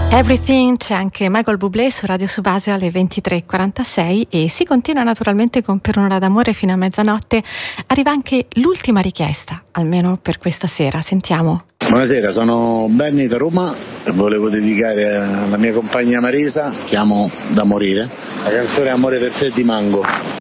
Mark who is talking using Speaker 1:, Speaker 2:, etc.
Speaker 1: Everything, c'è anche Michael Bublé su Radio Subasio alle 23:46 e si continua naturalmente con Per un'ora d'amore fino a mezzanotte. Arriva anche l'ultima richiesta, almeno per questa sera, sentiamo.
Speaker 2: Buonasera, sono Benny da Roma e volevo dedicare alla mia compagna Marisa, che amo da morire, la canzone Amore per te di Mango.